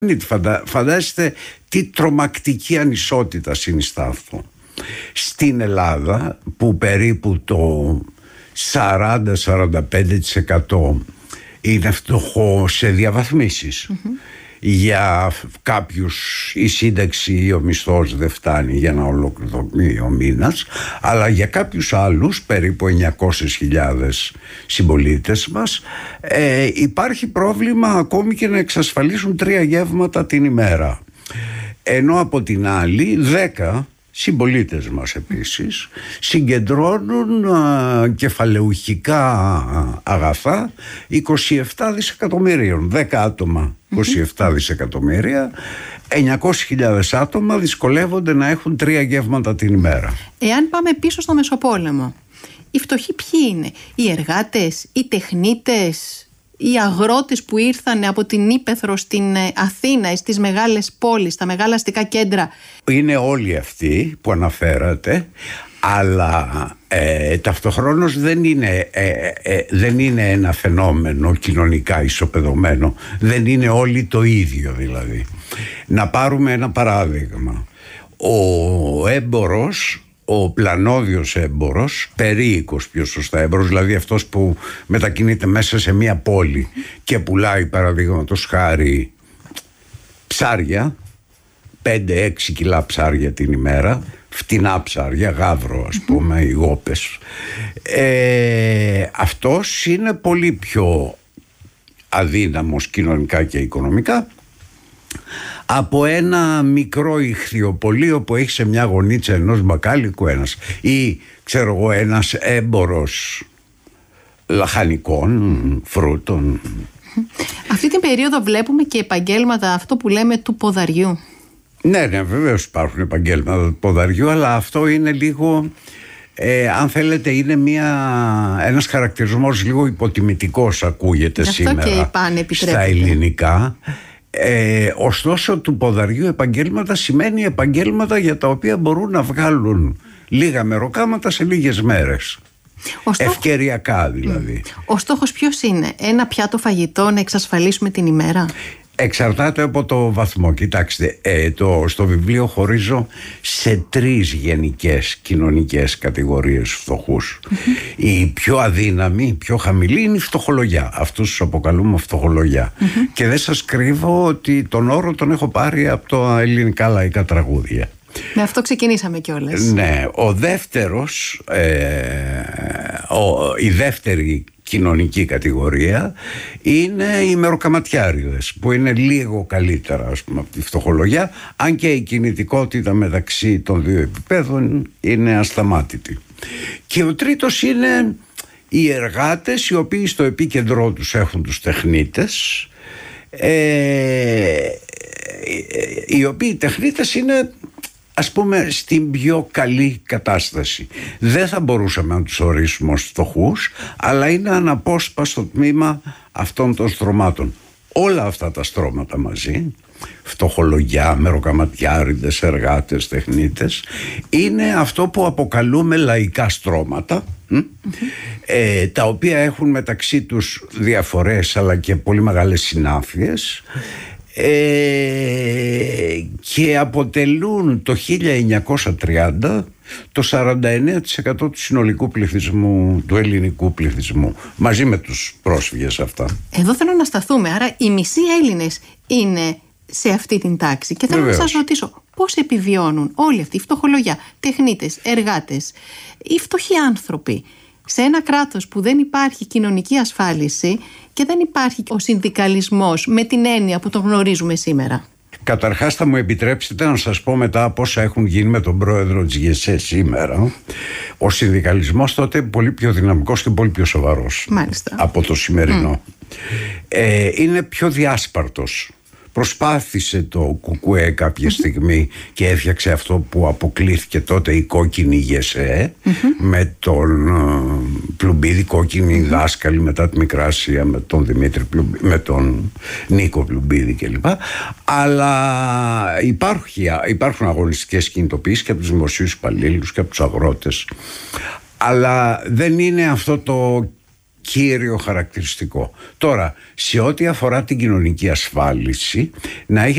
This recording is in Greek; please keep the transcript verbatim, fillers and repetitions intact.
Φαντα... Φαντάζεστε τι τρομακτική ανισότητα συνιστά αυτό. Στην Ελλάδα, που περίπου το σαράντα με σαράντα πέντε τοις εκατό είναι φτωχό σε διαβαθμίσεις. Mm-hmm. Για κάποιους η σύνταξη ή ο μισθός δεν φτάνει για να ολοκληρωθεί ο μήνας, αλλά για κάποιους άλλους, περίπου εννιακόσιες χιλιάδες συμπολίτες μας, ε, υπάρχει πρόβλημα ακόμη και να εξασφαλίσουν τρία γεύματα την ημέρα. Ενώ από την άλλη δέκα συμπολίτες μας επίσης συγκεντρώνουν α, κεφαλαιουχικά αγαθά είκοσι επτά δισεκατομμυρίων. δέκα άτομα, είκοσι επτά δισεκατομμύρια, εννιακόσιες χιλιάδες άτομα δυσκολεύονται να έχουν τρία γεύματα την ημέρα. Εάν πάμε πίσω στο Μεσοπόλεμο, οι φτωχοί ποιοι είναι? Οι εργάτες, οι τεχνίτες, οι αγρότες που ήρθαν από την Ύπαιθρο στην Αθήνα, στις μεγάλες πόλεις, στα μεγάλα αστικά κέντρα? Είναι όλοι αυτοί που αναφέρατε, αλλά ε, ταυτοχρόνως δεν είναι, ε, ε, δεν είναι ένα φαινόμενο κοινωνικά ισοπεδωμένο. Δεν είναι όλοι το ίδιο δηλαδή. Να πάρουμε ένα παράδειγμα. Ο έμπορος, ο πλανόδιος έμπορος, περίοικος πιο σωστά έμπορος, δηλαδή αυτός που μετακινείται μέσα σε μια πόλη και πουλάει παραδείγματος χάρη ψάρια, πέντε έξι κιλά ψάρια την ημέρα, φτηνά ψάρια, γάβρο ας πούμε, mm-hmm. οι γόπες, ε, αυτός είναι πολύ πιο αδύναμος κοινωνικά και οικονομικά από ένα μικρό ηχθειοπωλείο που έχει σε μια γωνίτσα ενός μπακάλικου ένας, ή ξέρω εγώ ένας έμπορος λαχανικών, φρούτων. Αυτή την περίοδο βλέπουμε και επαγγέλματα, αυτό που λέμε του ποδαριού. Ναι, ναι, βεβαίως υπάρχουν επαγγέλματα του ποδαριού, αλλά αυτό είναι λίγο, ε, αν θέλετε, είναι μια, ένας χαρακτηρισμός λίγο υποτιμητικός, ακούγεται αυτό σήμερα και στα ελληνικά. Ε, ωστόσο, του ποδαριού επαγγέλματα σημαίνει επαγγέλματα για τα οποία μπορούν να βγάλουν λίγα μεροκάματα σε λίγες μέρες. Ο στόχος... Ευκαιριακά δηλαδή. Ο στόχος ποιος είναι? Ένα πιάτο φαγητό να εξασφαλίσουμε την ημέρα? Εξαρτάται από το βαθμό. Κοιτάξτε, ε, το, στο βιβλίο χωρίζω σε τρεις γενικές κοινωνικές κατηγορίες φτωχούς. Mm-hmm. Η πιο αδύναμη, η πιο χαμηλή είναι η φτωχολογιά. Αυτούς τους αποκαλούμε φτωχολογιά. Mm-hmm. Και δεν σας κρύβω ότι τον όρο τον έχω πάρει από τα ελληνικά λαϊκά τραγούδια. Με αυτό ξεκινήσαμε κιόλας. Ναι, ο δεύτερος, ε, ο, η δεύτερη κοινωνική κατηγορία είναι οι μεροκαματιάριδες, που είναι λίγο καλύτερα ας πούμε από τη φτωχολογιά, αν και η κινητικότητα μεταξύ των δύο επιπέδων είναι ασταμάτητη. Και ο τρίτος είναι οι εργάτες, οι οποίοι στο επίκεντρό τους έχουν τους τεχνίτες, ε, οι οποίοι τεχνίτες είναι ας πούμε στην πιο καλή κατάσταση. Δεν θα μπορούσαμε να τους ορίσουμε ως φτωχούς, αλλά είναι αναπόσπαστο τμήμα αυτών των στρωμάτων. Όλα αυτά τα στρώματα μαζί, φτωχολογιά, μεροκαματιάριδες, εργάτες, τεχνίτες, είναι αυτό που αποκαλούμε λαϊκά στρώματα, mm-hmm. ε, τα οποία έχουν μεταξύ τους διαφορές αλλά και πολύ μεγάλες συνάφειες, Ε, και αποτελούν το χίλια εννιακόσια τριάντα το σαράντα εννέα τοις εκατό του συνολικού πληθυσμού, του ελληνικού πληθυσμού, μαζί με τους πρόσφυγες αυτά. Εδώ θέλω να σταθούμε. Άρα οι μισοί Έλληνες είναι σε αυτή την τάξη. Και θέλω Βεβαίως. να σας ρωτήσω, πώς επιβιώνουν όλοι αυτοί οι φτωχολογιά, τεχνίτες, εργάτες, οι φτωχοί άνθρωποι, σε ένα κράτος που δεν υπάρχει κοινωνική ασφάλιση και δεν υπάρχει ο συνδικαλισμός με την έννοια που τον γνωρίζουμε σήμερα? Καταρχάς θα μου επιτρέψετε να σας πω μετά από όσα έχουν γίνει με τον πρόεδρο της ΓΕΣΕ σήμερα. Ο συνδικαλισμός τότε είναι πολύ πιο δυναμικός και πολύ πιο σοβαρός. Μάλιστα. Από το σημερινό. Mm. Ε, είναι πιο διάσπαρτος. Προσπάθησε το Κουκουέ κάποια mm-hmm. στιγμή και έφτιαξε αυτό που αποκλείθηκε τότε η κόκκινη ΓΕΣΕ, mm-hmm. με τον uh, Πλουμπίδη, κόκκινη mm-hmm. δάσκαλη μετά τη Μικράσια, με τον Δημήτρη Πλουμπίδη, με τον Νίκο Πλουμπίδη κλπ. Αλλά υπάρχει, υπάρχουν αγωνιστικές κινητοποιήσεις και από τους δημοσίους υπαλλήλους και από τους αγρότες, αλλά δεν είναι αυτό το κύριο χαρακτηριστικό. Τώρα, σε ό,τι αφορά την κοινωνική ασφάλιση, να έχει